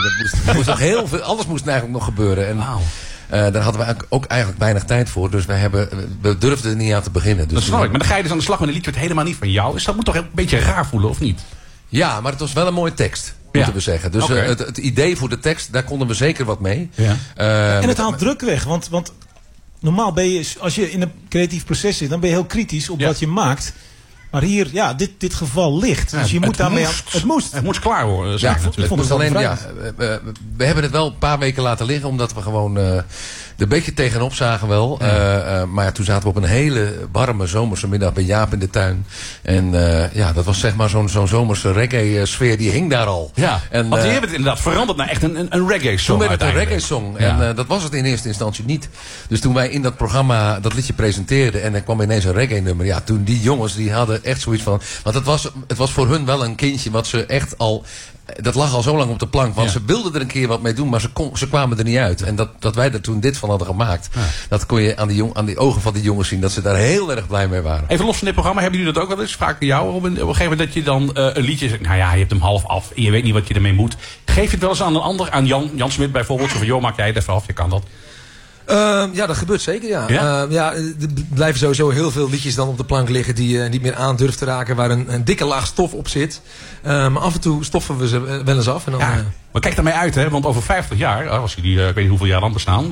moest nog heel veel, alles moest eigenlijk nog gebeuren. En, daar hadden we ook eigenlijk weinig tijd voor. Dus we durfden er niet aan te beginnen. Dus dat snap ik. Maar dan ga je dus aan de slag met een liedje wat helemaal niet van jou is. Dus dat moet toch een beetje raar voelen, of niet? Ja, maar het was wel een mooie tekst. Moeten we zeggen. Dus het idee voor de tekst, daar konden we zeker wat mee. Ja. En het haalt druk weg. Want normaal ben je, als je in een creatief proces zit, dan ben je heel kritisch op wat je maakt. Maar hier, dit geval ligt. Dus je moet daarmee het moest. Het moest klaar worden. Ik vond het alleen, we hebben het wel een paar weken laten liggen, omdat we gewoon er een beetje tegenop zagen wel. Maar toen zaten we op een hele warme zomerse middag bij Jaap in de tuin. En dat was zeg maar zo'n zomerse reggae sfeer, die hing daar al. Ja, want je hebt het inderdaad veranderd naar echt een reggae song. Toen werd het een reggae song. Ja. En dat was het in eerste instantie niet. Dus toen wij in dat programma dat liedje presenteerden en er kwam ineens een reggae nummer. Ja, toen die jongens die hadden echt zoiets van. Want het was voor hun wel een kindje wat ze echt al. Dat lag al zo lang op de plank. Want ze wilden er een keer wat mee doen. Maar ze kwamen er niet uit. En dat wij er toen dit van hadden gemaakt. Ja. Dat kon je aan die ogen van die jongens zien. Dat ze daar heel erg blij mee waren. Even los van dit programma. Hebben jullie dat ook wel eens? Vaak bij jou. Op een gegeven moment dat je dan een liedje zegt. Nou ja, je hebt hem half af. En je weet niet wat je ermee moet. Geef je het wel eens aan een ander. Aan Jan Smit bijvoorbeeld. Zo van, joh, maak jij het even af. Je kan dat. Ja, dat gebeurt zeker, ja. Er blijven sowieso heel veel liedjes dan op de plank liggen die je niet meer aan durft te raken, waar een dikke laag stof op zit. Maar af en toe stoffen we ze wel eens af. En dan, maar kijk daarmee uit, hè? Want over 50 jaar, als jullie, ik weet niet hoeveel jaar dan bestaan,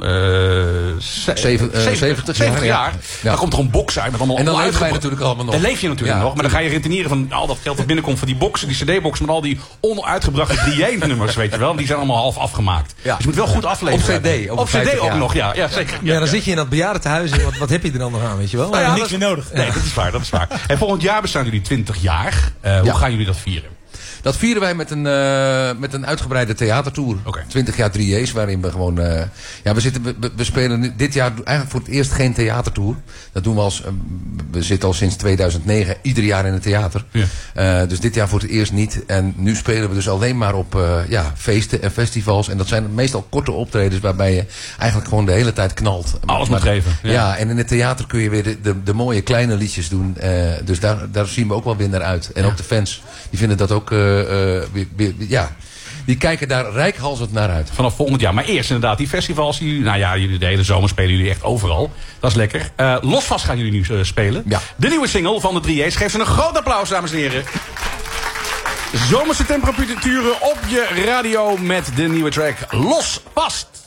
70 jaar. Dan komt er een box uit met allemaal. En dan leef je natuurlijk allemaal nog. Dan leef je natuurlijk nog, maar dan ga je reteneren van al dat geld dat binnenkomt van die boxen, die cd-box met al die onuitgebrachte 3-1-nummers, weet je wel. Die zijn allemaal half afgemaakt. Ja. Dus je moet wel goed afleveren. Op CD ook nog, ja zeker. Ja, dan zit je in dat bejaardentehuis en wat heb je er dan nog aan, weet je wel? Nou ja, niks meer nodig. Nee, dat is waar. En volgend jaar bestaan jullie 20 jaar. Hoe gaan jullie dat vieren? Dat vieren wij met een uitgebreide theatertour. 20 jaar 3J's, waarin we gewoon. We spelen dit jaar eigenlijk voor het eerst geen theatertour. Dat doen we we zitten al sinds 2009 ieder jaar in het theater. Ja. Dus dit jaar voor het eerst niet. En nu spelen we dus alleen maar op feesten en festivals. En dat zijn meestal korte optredens waarbij je eigenlijk gewoon de hele tijd knalt. Alles moet geven. Ja, en in het theater kun je weer de mooie kleine liedjes doen. Dus daar zien we ook wel weer naar uit. En ook de fans, die vinden dat ook. Die kijken daar reikhalzend naar uit. Vanaf volgend jaar. Maar eerst inderdaad die festivals. Jullie de hele zomer spelen jullie echt overal. Dat is lekker. Losvast gaan jullie nu spelen. Ja. De nieuwe single van de 3J's. Geef ze een groot applaus, dames en heren. Zomerse temperaturen op je radio met de nieuwe track Losvast.